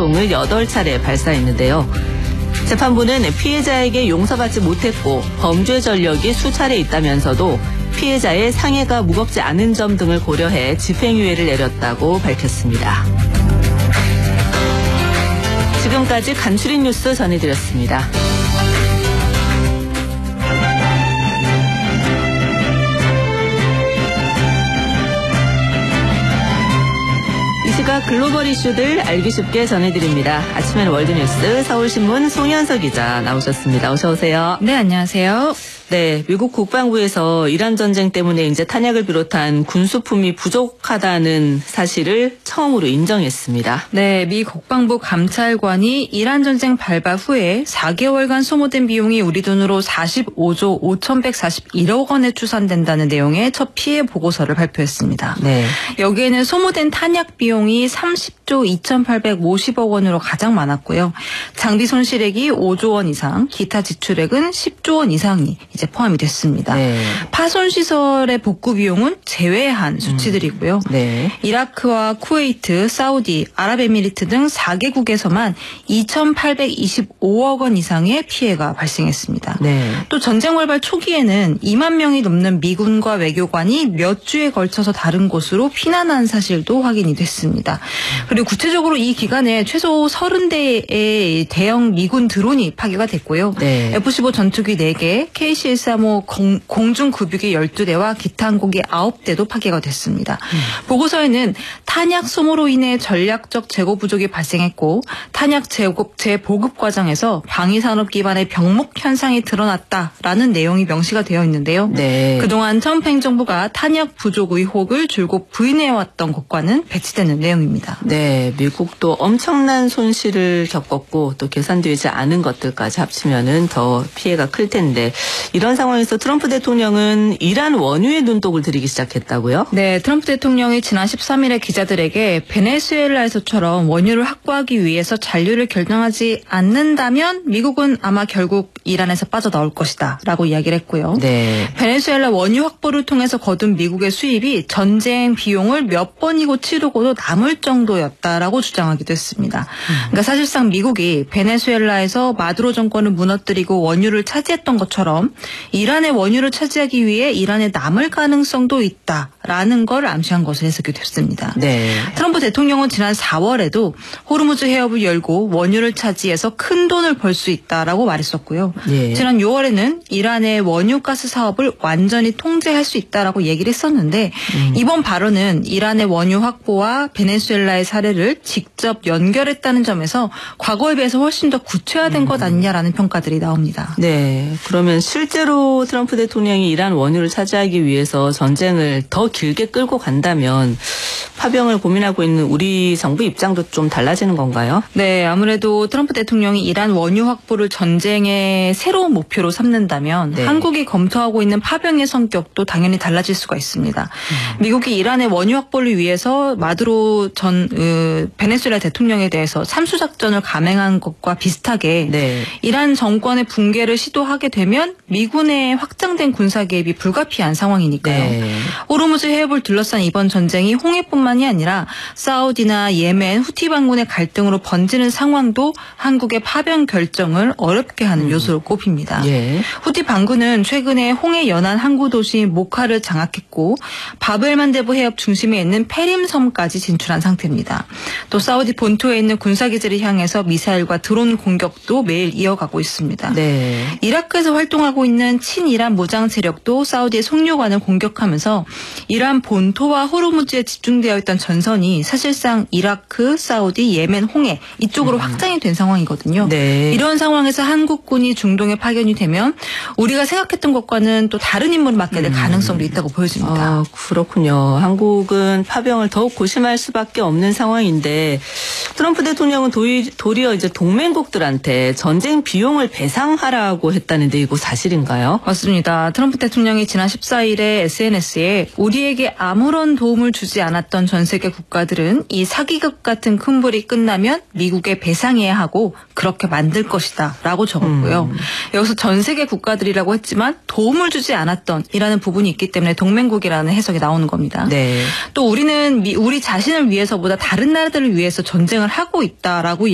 총을 8차례 발사했는데요. 재판부는 피해자에게 용서받지 못했고 범죄 전력이 수차례 있다면서도 피해자의 상해가 무겁지 않은 점 등을 고려해 집행유예를 내렸다고 밝혔습니다. 지금까지 간추린 뉴스 전해드렸습니다. 이 시각 글로벌 이슈들 알기 쉽게 전해드립니다. 아침엔 월드뉴스 서울신문 송현서 기자 나오셨습니다. 어서 오세요. 네, 안녕하세요. 네, 미국 국방부에서 이란 전쟁 때문에 이제 탄약을 비롯한 군수품이 부족하다는 사실을 처음으로 인정했습니다. 네, 미 국방부 감찰관이 이란 전쟁 발발 후에 4개월간 소모된 비용이 우리 돈으로 45조 5,141억 원에 추산된다는 내용의 첫 피해 보고서를 발표했습니다. 네. 여기에는 소모된 탄약 비용이 30조 2,850억 원으로 가장 많았고요. 장비 손실액이 5조 원 이상, 기타 지출액은 10조 원 이상이 이제 포함이 됐습니다. 네. 파손 시설의 복구 비용은 제외한 수치들이고요. 네. 이라크와 쿠웨이트, 사우디, 아랍에미리트 등 4개국에서만 2,825억 원 이상의 피해가 발생했습니다. 네. 또 전쟁 발발 초기에는 2만 명이 넘는 미군과 외교관이 몇 주에 걸쳐서 다른 곳으로 피난한 사실도 확인이 됐습니다. 그리고 구체적으로 이 기간에 최소 30대의 대형 미군 드론이 파괴가 됐고요. 네. F-15 전투기 4개, KC-135 공중급유기 12대와 기타 항공기 9대도 파괴가 됐습니다. 보고서에는 탄약 소모로 인해 전략적 재고 부족이 발생했고 탄약 재보급 과정에서 방위산업 기반의 병목 현상이 드러났다라는 내용이 명시가 되어 있는데요. 네. 그동안 트럼프 행정부가 탄약 부족 의혹을 줄곧 부인해왔던 것과는 배치되는 내용입니다. 네, 미국도 엄청난 손실을 겪었고 또 계산되지 않은 것들까지 합치면은 더 피해가 클 텐데 이런 상황에서 트럼프 대통령은 이란 원유에 눈독을 들이기 시작했다고요? 네, 트럼프 대통령이 지난 13일에 기자들에게 베네수엘라에서처럼 원유를 확보하기 위해서 잔류를 결정하지 않는다면 미국은 아마 결국 이란에서 빠져나올 것이다 라고 이야기를 했고요. 네. 베네수엘라 원유 확보를 통해서 거둔 미국의 수입이 전쟁 비용을 몇 번이고 치르고도 남을 정도였다라고 주장하기도 했습니다. 그러니까 사실상 미국이 베네수엘라에서 마두로 정권을 무너뜨리고 원유를 차지했던 것처럼 이란의 원유를 차지하기 위해 이란에 남을 가능성도 있다라는 걸 암시한 것으로 해석이 됐습니다. 네. 트럼프 대통령은 지난 4월에도 호르무즈 해협을 열고 원유를 차지해서 큰 돈을 벌 수 있다라고 말했었고요. 예. 지난 6월에는 이란의 원유가스 사업을 완전히 통제할 수 있다라고 얘기를 했었는데 이번 발언은 이란의 원유 확보와 베네수엘라의 사례를 직접 연결했다는 점에서 과거에 비해서 훨씬 더 구체화된 것 아니냐라는 평가들이 나옵니다. 네. 그러면 실제로 트럼프 대통령이 이란 원유를 차지하기 위해서 전쟁을 더 길게 끌고 간다면 파병을 고민하고 있는 우리 정부 입장도 좀 달라지는 건가요? 네, 아무래도 트럼프 대통령이 이란 원유 확보를 전쟁의 새로운 목표로 삼는다면 네. 한국이 검토하고 있는 파병의 성격도 당연히 달라질 수가 있습니다. 미국이 이란의 원유 확보를 위해서 마두로 베네수엘라 대통령에 대해서 참수작전을 감행한 것과 비슷하게 네. 이란 정권의 붕괴를 시도하게 되면 미군의 확장된 군사 개입이 불가피한 상황이니까요. 네. 호르무즈 해협을 둘러싼 이번 전쟁이 홍해뿐만이 아니라 사우디나 예멘, 후티 반군의 갈등으로 번지는 상황도 한국의 파병 결정을 어렵게 하는 요소로 꼽힙니다. 예. 후티 반군은 최근에 홍해 연안 항구 도시 모카를 장악했고 바벨만데브 해협 중심에 있는 페림섬까지 진출한 상태입니다. 또 사우디 본토에 있는 군사기지를 향해서 미사일과 드론 공격도 매일 이어가고 있습니다. 네. 이라크에서 활동하고 있는 친이란 무장 세력도 사우디의 송유관을 공격하면서 이란 본토와 호르무즈에 집중되어 있던 전선이 사실상 이라크, 사우디, 예멘, 홍해 이쪽으로 확장이 된 상황이거든요. 네. 이런 상황에서 한국군이 중동에 파견이 되면 우리가 생각했던 것과는 또 다른 임무를 맡게 될 가능성도 있다고 보여집니다. 아, 그렇군요. 한국은 파병을 더욱 고심할 수밖에 없는 상황인데 트럼프 대통령은 도리어 이제 동맹국들한테 전쟁 비용을 배상하라고 했다는데 이거 사실인가요? 맞습니다. 트럼프 대통령이 지난 14일에 SNS에 우리에게 아무런 도움을 주지 않았던 전 세계 국가들은 이 사기극 같은 큰 불이 끝나면 미국에 배상해야 하고 그렇게 만들 것이다 라고 적었고요. 여기서 전 세계 국가들이라고 했지만 도움을 주지 않았던 이라는 부분이 있기 때문에 동맹국이라는 해석이 나오는 겁니다. 네. 또 우리는 우리 자신을 위해서보다 다른 나라들을 위해서 전쟁을 하고 있다라고